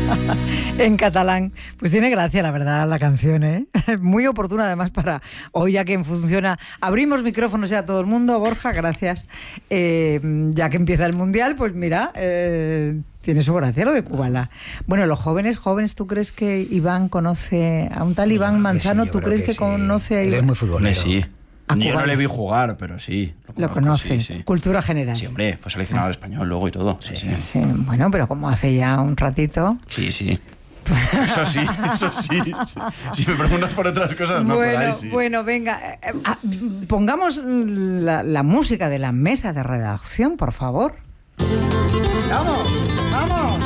En catalán. Pues tiene gracia, la verdad, la canción, ¿eh? Muy oportuna, además, para hoy, ya que funciona. Abrimos micrófonos ya a todo el mundo, Borja, gracias. Ya que empieza el Mundial, pues mira, tiene su gracia lo de Kubala. Bueno, los jóvenes, ¿tú crees que Iván conoce a un tal Iván Manzano? Sí, ¿Tú crees que conoce a Iván? Él es muy futbolero. Sí. Yo Kubala. no le vi jugar, pero sí. Lo conoce. Sí. Cultura general. Sí, hombre, fue seleccionado al español luego y todo. Sí. Sí, bueno, pero como hace ya un ratito. Sí. Eso sí. Si me preguntas por otras cosas, no, por ahí sí. Bueno, venga, pongamos la música de la mesa de redacción, por favor. ¡Vamos!